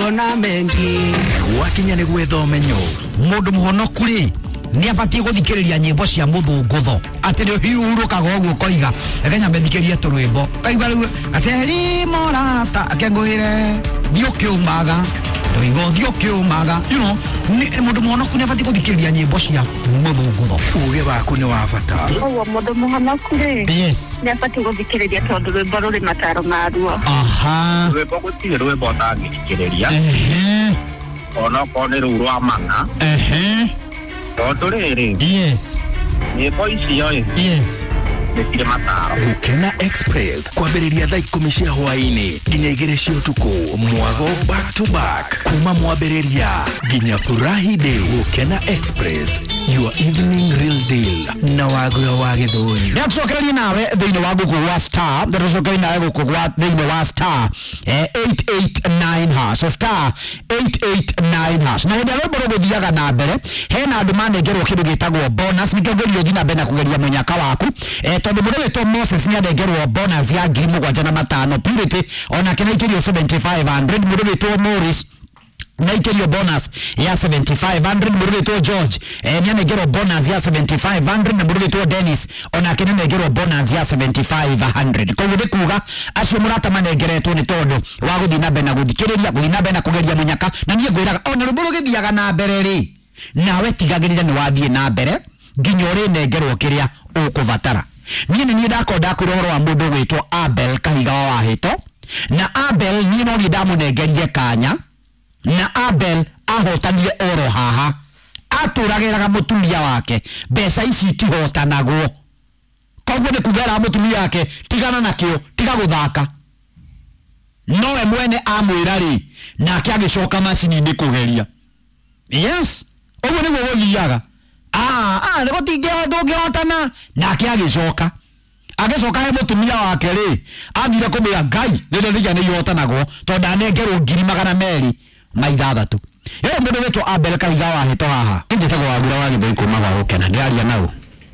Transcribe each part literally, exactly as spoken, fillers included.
kuona mengi wakinya ni gwethomenyo mundu muhonoku ri ni abatie guthikiriria nyimbo cia muthungutho ati ni hiurukaga oguo koiga ekenya methikiririe turwimbo kaigwa riu aceri morata akenguire ndiokiumaga ndoigo ndiokiumaga you know ni mundu muhonoku ni abatie guthikiriria nyimbo cia muthungutho uge waku ni wa bata oguo mundu muhonoku ri yes ni abatie guthikiriria tondu rwimbo ruri mataro maruo aha rwimbo gutire rwimbo utangithikiriria ehe ono kone ru rwa mana ehe tondu riri yes nyimbo icio yes nĩkire mataro Gukena Express kwambĩrĩria thaa ikũmi cia hwaĩ-inĩ nginya igĩrĩ cia ũtukũ mwago back to back kuma mwambĩrĩria nginya furahi day. Gukena Express, your evening real deal na wagũra wa gĩthũri. Nĩtũcokereria nawe thĩinĩ wa Google wa star nĩtũcokereria nawe gũkũ gwa thĩinĩ wa star eight eight nine hash so star eight eight nine hash na hĩndĩ ya rwĩmbo rũgũthiaga na mbere hena andũ manengerwo kĩndũ gĩtagwo bonus nĩkĩo ngũrio thiĩ na mbere na kũgeria mũnyaka waku tondu mũndũ wĩtwo Moses nĩ anengerwo bonus ya ngiri mũgwanja na matano Purity ona kena ikirio seventy-five hundred mũndũ wĩtwo Morris na ikirio bonus ya seventy-five hundred mũndũ wĩtwo George eh, nĩ anengerwo bonus ya seventy-five hundred na mũndũ wĩtwo Dennis ona kena anengerwo bonus ya seventy-five hundred koguo nĩ kuga acio mũrata manengeretwo nĩ tondu wa gũthiĩ na mbere na gũthikĩrĩria gũthiĩ na mbere na kũgeria mũnyaka na niĩ ngwĩraga ona rũmbũ rũgĩthiaga na mbere rĩ nawe tigagĩrĩra nĩ wathiĩ na mbere nginya ũrĩnengerwo kĩrĩa ũkũbatara. Niĩ nĩ niĩ ndakorwo ndakwĩra ũhoro wa mũndũ gwĩtwo Abel Kahiga wa Wahĩto na Abel niĩ no niĩ ndamũnengerie kanya na Abel ahotanire oro haha atũragĩraga mũtumia wake mbeca ici itihotanagwo koguo nĩ kugera mũtumia wake tigana nakĩo tiga gũthaka nowe mwene amwĩra rĩ nake agĩcoka macini-inĩ kũgeria yes ũguo nĩguo gũthiaga ah ah nĩgo tingĩhotana nake agĩcoka agĩcoka he mũtumia wake rĩ athire kũmwĩra Ngai nĩrĩo thija nĩihotanagwo tondũ ndanengerwo ngiri magana merĩ ma ithathatũ. Ĩyo mũndũ wĩtwo Abel Kahiga wa Wahĩto haha njĩtagwo Wagũra wa Gĩthũi kuma gwa Gũkena ndĩraria naũ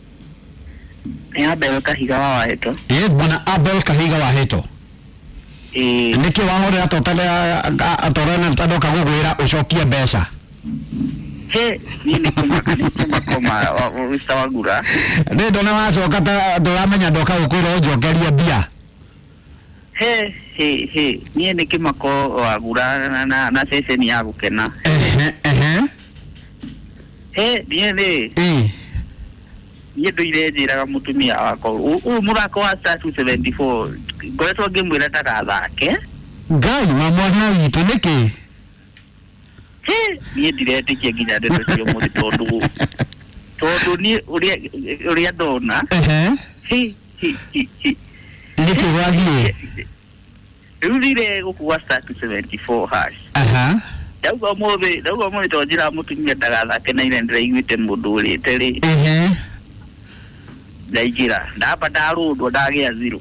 nĩ Abel Kahiga wa Wahĩto yes bwana Abel Kahiga wa Wahĩto ĩĩ nĩkĩ wahorera atotale atorana ntandoka gũgwĩra ũcokie mbeca he nini kumaka ni kumakoma Mister Wagũra nĩ ndona wacoka ta ndũramenya ndoka gũkwĩra ũnjokerie mbia he he he niĩ nĩ kĩmako Wagũra na na, na session ya Gũkena ehe ehe he niĩ nĩ ĩ niĩ ndũire njĩraga mũtumia wakwa ũyũ mũthako wa Star two seventy-four ngoretwo ngĩmwĩra ndagathake Ngai wa mwana witũ nĩkĩ he niĩ ndiretĩkia nginya ndeto cio mũthĩ tondũ tondũ niĩ ũrĩa ũrĩa ndona ehe he he he nĩkĩ gwathiĩ rĩu thire gũkua Star two seventy-four hash aha ndauga mũthĩ ndauga mũthĩ to njĩra mũtumia ndagathake na ire ndĩraiguĩte mũndũ ũrĩte rĩ ehe ndaingĩra ndamba ndarũndwo ndagĩa zero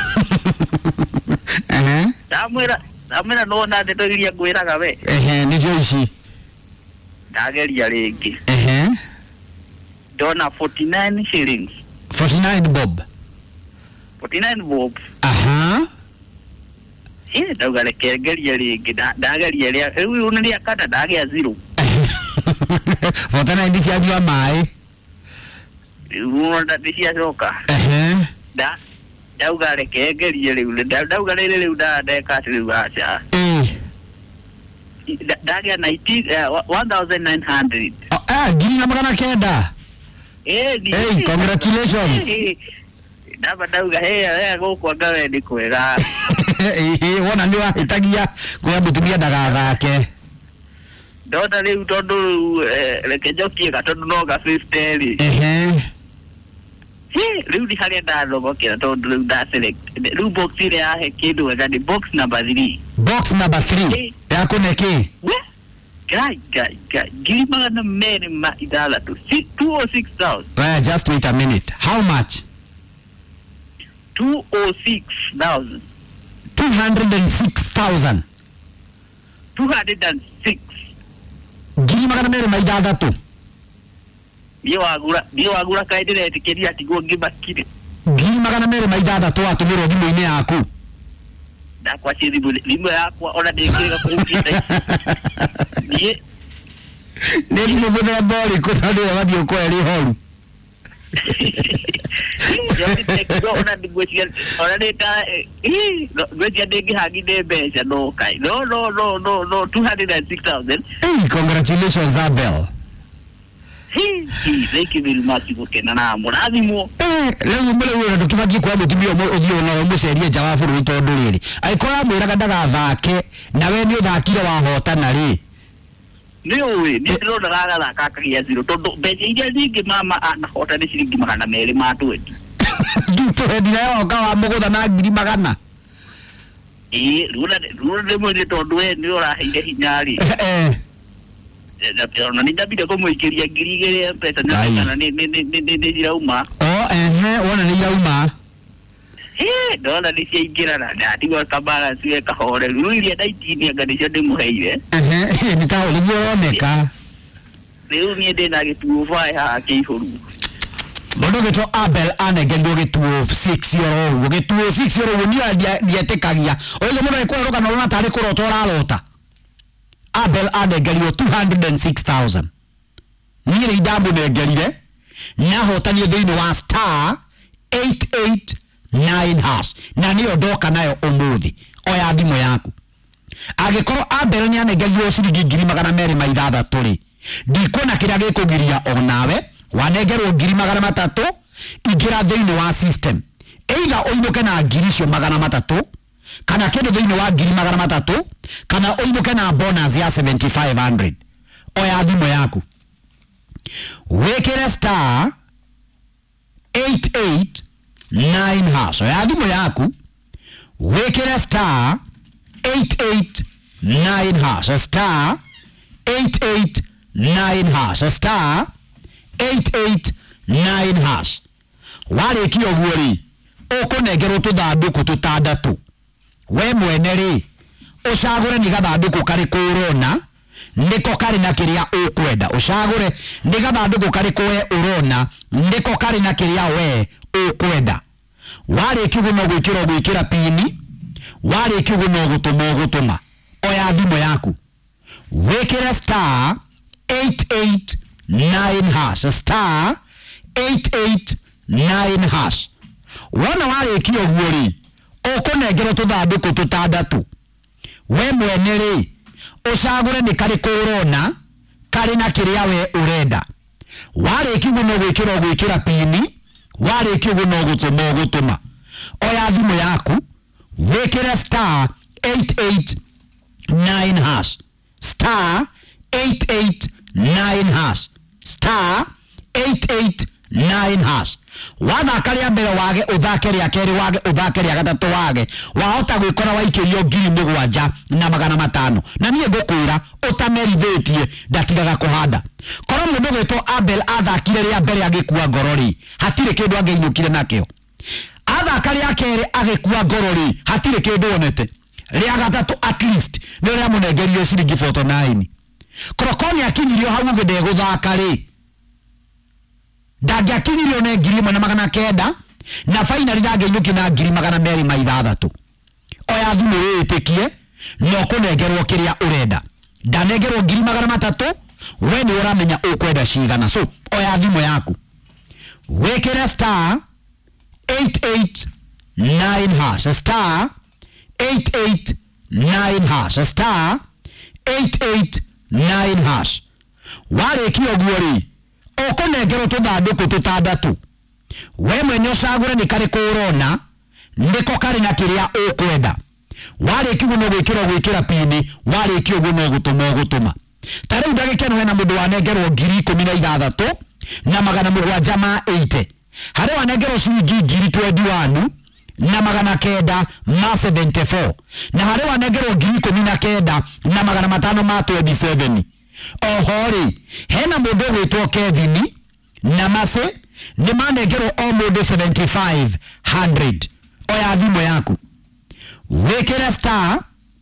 ehe ndamwĩra ndamwĩra no na ndeto iria ngwĩraga we ehe nĩcio ici ndageria rĩngĩ ehe ndona forty-nine shillings forty-nine bob forty-nine bob aha ĩ ndauga reke ngerie rĩngĩ ndageria rĩa rĩu nĩ rĩa kana ndagĩa zero forty-nine cianyua maĩ rĩu ndiciacoka ehe nda ndauga reke ngerie rĩu ndauga rĩrĩ rĩu ndeka atĩ rĩu aca ĩ ndagĩa one thousand nine hundred ah ngiri na magana kenda eh hey congratulations ndaba ndauga he gũkũ ngawe nĩ kwega ĩ wona nĩ wahĩtagia kwa mũtumia ndagathake ndona rĩu tondũ reke njokie ga tondũ no ga fifty rĩ ehe rĩu nĩ harĩa ndathogokera tondũ rĩu nda select rĩu box ĩrĩa yahe kĩndũ wega nĩ box number three box number three yakũne kĩ Guy, guy, guy. Give me a man ma idala to two or six thousand. Well, just wait a minute. How much? Two or six thousand. Two hundred and six thousand. Two hundred and six. Giri magana mere maidadatu. Bio agura, bio agura kaidere etiquette ati go give back kid. Giri magana mere maidadatu atumirwo thimu-inĩ yaku. na kwa chini limwe yako ona dekega kuhukita nie ni mo bode bori ko tadi radio ko eri holu yo te ona digwetia ona deta eh gwetia degi hagi de beja no kai no no no no no two hundred six thousand. Hey, congratulations Abel. Hey, thank you very much kukena na muradhimo. Eh, leo mbele wewe tukifaji kwa mutumio odio na omucerie jawa buru tondu riri aikora mwiraga ndaga thake na we ni uthakire wahotana ri ni uwe ni ndona raga thaka kagia zero tondu beje iria nyingi mama anahota ni ciringi magana meri ma twenty duto hedira yo ka wa mugutha na ngiri magana eh runa runa mo ni tondu we ni uraheire hinyari eh eh na nindabide kumuikiria ngiri igiri pesa na ni ni ni ni ni irauma oh eh wona ni irauma eh ndona ni ciingira na ndatigo kabara ciwe kahore ruiria ndaitinia nganicio ndimuheire eh ni tawo ni yoroneka riu ni ndina gituo vai ha kihuru Bodo geto Abel anegendo getuo six euro getuo six euro ni dietekagia oyo muno ko roka no na tari ko rotora lota Abel anegelio two hundred six thousand ni ri damu negelire na hotani thini wa star eight eight nine hash na ni odoka nayo umuthi oya thimo yaku agikoro Abel ni anegelio ciringi ngiri magana meri ma ithathatũ ri ndikona kiria gikugiria onawe wanegerwo ngiri magana matatu igira thini wa system either oinuke na ngiri cio magana matatu kana kendo thini wa ngiri magana matatu kana oinuke na bonus ya seventy-five hundred oya thimo yaku wekere star eight eight nine hash oya thimo yaku wekere star eight eight nine hash star eight eight nine hash star eight eight nine hash wale kio guori ukunegero tuthanduku tutandatu we mwene ri ucagure ni gathanduku kari kurona ndiko kari na kiria ukwenda ucagure ni gathanduku kari kuwe urona ndiko kari na kiria we ukwenda wale kio no gwikira gwikira pini wale kio no gutuma gutuma oya thimo yaku wekere star eight eight nine hash star eight eight nine hash wana wale kio guori ukunegero tuthanduku tutandatu we mwene ri ucagure ni kari kurona kari na kiria we urenda wale kio no gwikira gwikira pini wale kio no gutuma gutuma oya thimo yaku wekere star eight eight nine hash star eight eight nine hash star eight eight nine hash wathaka ria mbere wage uthake ria keri wage uthake ria gatatu wage wahota gwikora waikirio ngiri mugwanja na magana matano na niye ngukwira utamerithitie ndatigaga kuhanda korwo mundu gwitwo Abel athakire ria mbere agikua ngorori hatire kindu angeinukire nakio athaka ria keri agikua ngorori hatire kindu onete ria gatatu at least ni ria munengerio ciringi forty-nine korokoni akinyirio hau gede guthaka ri ndangya kinyirio ne ngiri na magana kenda na finally ndangeyuki na ngiri magana meri ma ithathatũ oya thimu witikie no kunengerwo kiria urenda ndanegerwo ngiri magana matatu we ni uramenya ukwenda cigana so oya thimu yaku wekere star eight eight nine hash star eight eight nine hash star eight eight nine hash wale kio guori ukunegero tuthanduku tutandatu we mwene ucagure ni kari kurona ndiko kari na kiria ukwenda wale kio no gwikira gwikira pini wale kio no gutuma gutuma tare ndagikeno hena mundu wanegerwo ngiri ikumi na ithathatũ na magana mũgwanja ma eighty hare wanegerwo ciringi ngiri twenty-one na magana kenda ma seventy-four na hare wanegerwo ngiri ikumi na kenda na magana matano ma twenty-seven ohori hena mundu gwitwo Kevin na mase ni manegerwo o mundu seventy-five hundred oya thimo yaku wekere star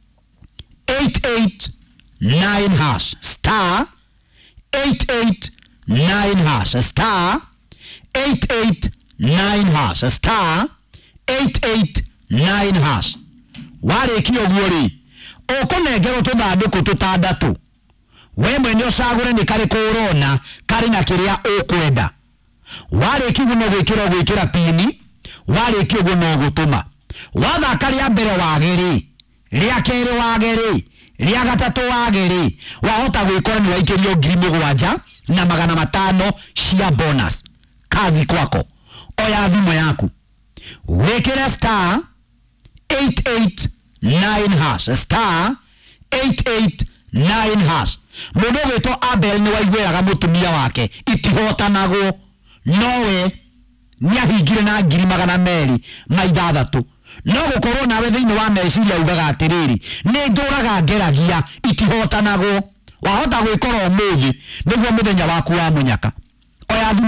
eight eight nine hash star eight eight nine hash star eight eight nine hash star eight eight nine hash warĩkia ũguo rĩ ũkũnengerwo tũthandũkũ tũtandatũ we mwene ũcagũre nĩ karĩkũ ũrona karĩ na kĩrĩa ũkwenda warĩkia ũguo no gwĩkĩra gwĩkĩra pini warĩkia ũguo no gũtũma wathaka rĩa mbere wagerĩ rĩa kerĩ wagerĩ rĩa gatatũ wagerĩ wahota gwĩkora nĩ waikĩrio ngiri mũgwanja na magana matano cia bonus kazi kwako oya thimũ yaku wĩkĩre star eight eight nine hash star eight eight nine hash mũndũ ũgwĩtwo Abel nĩ waiguĩraga mũtumia wake itihotanagwo nowe nĩ ahingire na ngiri magana merĩ ma ithathatũ no gũkorwo nawe thĩinĩ wa meciria ugaga atĩrĩrĩ nĩ ndũraga ngeragia itihotanagwo wahota gwĩkora ũmũthĩ nĩguo mũthenya waku wa mũnyaka oya